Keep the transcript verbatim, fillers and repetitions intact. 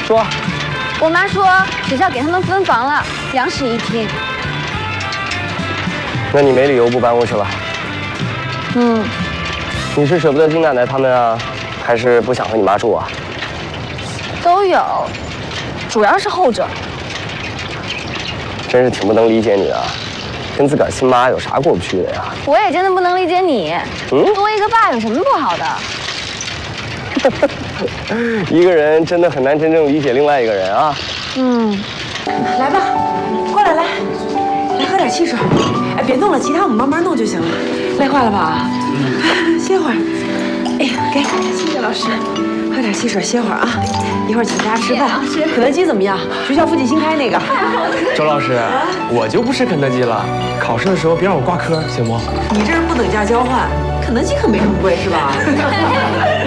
说。 我妈说学校给他们分房了，两室一厅。 那你没理由不搬过去了。 嗯。 你是舍不得金奶奶他们啊，还是不想和你妈住啊？ 都有，主要是后者。 真是挺不能理解你的，跟自个儿亲妈有啥过不去的呀？ 我也真的不能理解你， 嗯， 多一个爸有什么不好的？ 一个人真的很难真正理解另外一个人啊。 嗯， 来吧，过来来，来喝点汽水。哎，别动了，其他我们慢慢弄就行了。累坏了吧？歇会儿。哎呀，给，谢谢老师。喝点汽水，歇会儿啊。一会儿请大家吃饭。肯德基怎么样？学校附近新开那个。 周老师，我就不吃肯德基了。考试的时候别让我挂科，行不？ 你这是不等价交换，肯德基可没这么贵，是吧？